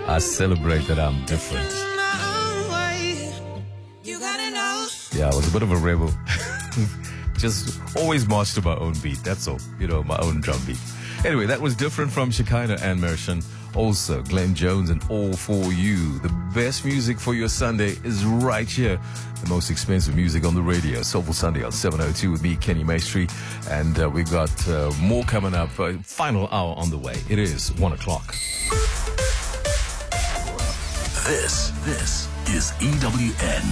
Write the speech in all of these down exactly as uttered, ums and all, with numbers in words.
I celebrate that I'm different. Yeah, I was a bit of a rebel. Just always marched to my own beat. That's all. You know, my own drum beat. Anyway, that was different from Shekinah and Mershan. Also, Glenn Jones and All For You. The best music for your Sunday is right here. The most expensive music on the radio. Soulful Sunday on seven oh two with me, Kenny Maestri. And uh, we've got uh, more coming up. Uh, final hour on the way. It is one o'clock. This, this is E W N.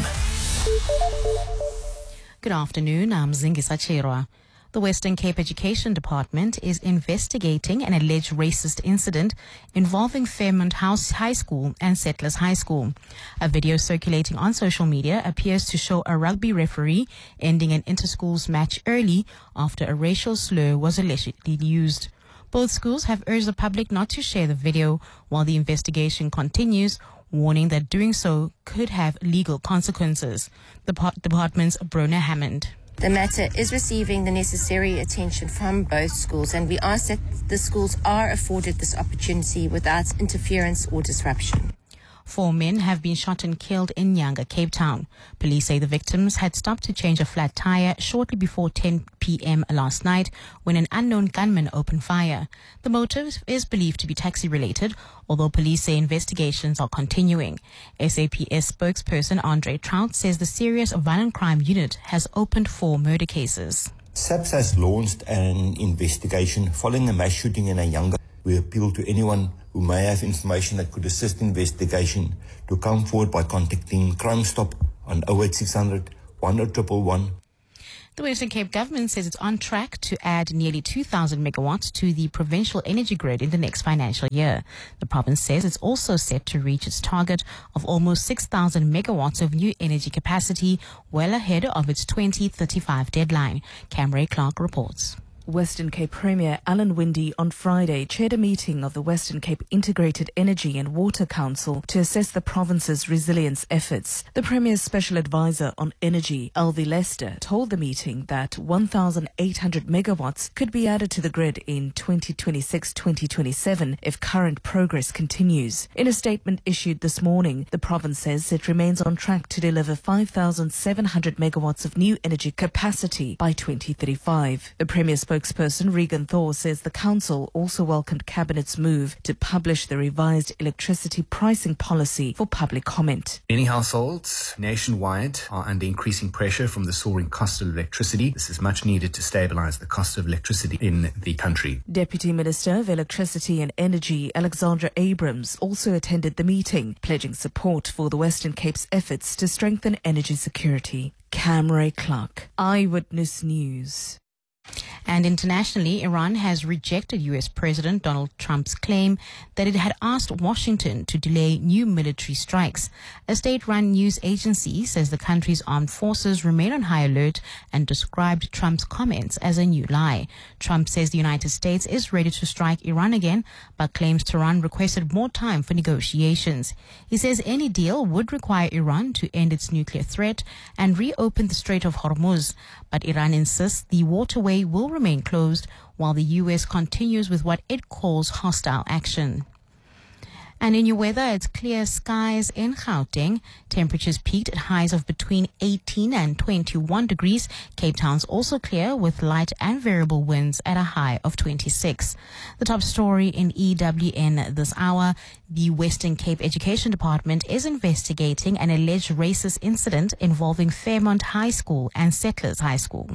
Good afternoon, I'm Zingisa Chirwa. The Western Cape Education Department is investigating an alleged racist incident involving Fairmont House High School and Settlers High School. A video circulating on social media appears to show a rugby referee ending an inter-schools match early after a racial slur was allegedly used. Both schools have urged the public not to share the video while the investigation continues, warning that doing so could have legal consequences. The department's Brona Hammond. The matter is receiving the necessary attention from both schools, and we ask that the schools are afforded this opportunity without interference or disruption. Four men have been shot and killed in Nyanga, Cape Town. Police say the victims had stopped to change a flat tire shortly before ten p.m. last night when an unknown gunman opened fire. The motive is believed to be taxi-related, although police say investigations are continuing. S A P S spokesperson Andre Trout says the Serious Violent Crime Unit has opened four murder cases. SAPS has launched an investigation following a mass shooting in Nyanga. We appeal to anyone who may have information that could assist investigation to come forward by contacting Crime Stop on oh eight six hundred, one oh one one. The Western Cape government says it's on track to add nearly two thousand megawatts to the provincial energy grid in the next financial year. The province says it's also set to reach its target of almost six thousand megawatts of new energy capacity, well ahead of its twenty thirty-five deadline. Camray Clark reports. Western Cape Premier Alan Winde on Friday chaired a meeting of the Western Cape Integrated Energy and Water Council to assess the province's resilience efforts. The Premier's Special Advisor on Energy, Alvi Lester, told the meeting that one thousand eight hundred megawatts could be added to the grid in twenty twenty-six twenty twenty-seven if current progress continues. In a statement issued this morning, the province says it remains on track to deliver five thousand seven hundred megawatts of new energy capacity by twenty thirty-five. The Premier's spokesperson Regan Thor says the council also welcomed Cabinet's move to publish the revised electricity pricing policy for public comment. Many households nationwide are under increasing pressure from the soaring cost of electricity. This is much needed to stabilize the cost of electricity in the country. Deputy Minister of Electricity and Energy Alexandra Abrams also attended the meeting, pledging support for the Western Cape's efforts to strengthen energy security. Camray Clark, Eyewitness News. And internationally, Iran has rejected U S President Donald Trump's claim that it had asked Washington to delay new military strikes. A state-run news agency says the country's armed forces remain on high alert and described Trump's comments as a new lie. Trump says the United States is ready to strike Iran again, but claims Tehran requested more time for negotiations. He says any deal would require Iran to end its nuclear threat and reopen the Strait of Hormuz. But Iran insists the waterway will remain closed while the U S continues with what it calls hostile action. And in your weather, it's clear skies in Gauteng. Temperatures peaked at highs of between eighteen and twenty-one degrees. Cape Town's also clear with light and variable winds at a high of twenty-six. The top story in E W N this hour, the Western Cape Education Department is investigating an alleged racist incident involving Fairmont High School and Settlers High School.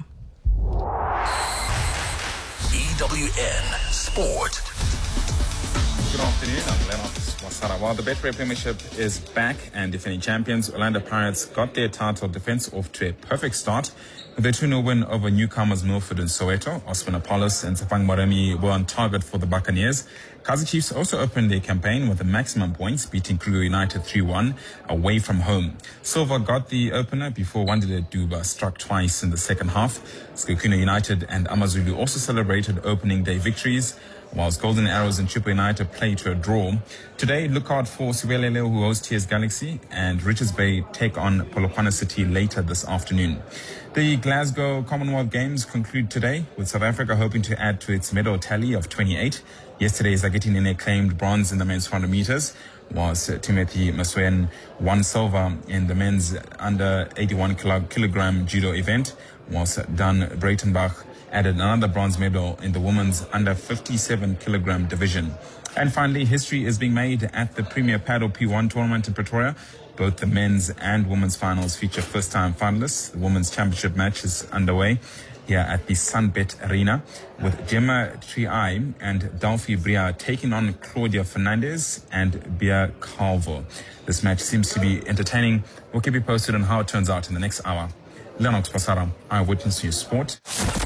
E W N Sport. Good afternoon, I'm Leonard Wasara. Well, the Betway Premiership is back and defending champions Orlando Pirates got their title defense off to a perfect start with a two nil win over newcomers Milford and Soweto. Osman Apollos and Safang Maremi were on target for the Buccaneers. Kaizer Chiefs also opened their campaign with the maximum points, beating Kruger United three one away from home. Silver got the opener before Wandile Duba struck twice in the second half. Skokuna United and Amazulu also celebrated opening day victories, whilst Golden Arrows and Chippa United play to a draw. Today, look out for Sivelele, who hosts T S Galaxy, and Richards Bay take on Polokwane City later this afternoon. The Glasgow Commonwealth Games conclude today, with South Africa hoping to add to its medal tally of twenty-eight. Yesterday, Zagatinen claimed bronze in the men's four hundred meters, was Timothy Maswen won silver in the men's under eighty-one kilogram judo event, whilst Dan Breitenbach added another bronze medal in the women's under fifty-seven kilogram division. And finally, history is being made at the Premier Paddle P one tournament in Pretoria. Both the men's and women's finals feature first-time finalists. The women's championship match is underway here at the Sunbet Arena, with Gemma Triai and Delphi Bria taking on Claudia Fernandez and Bia Calvo. This match seems to be entertaining. We'll keep you posted on how it turns out in the next hour. Lennox Pasara, Eyewitness News Sport.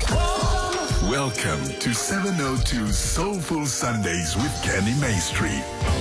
Welcome to seven oh two Soulful Sundays with Kenny Maestri.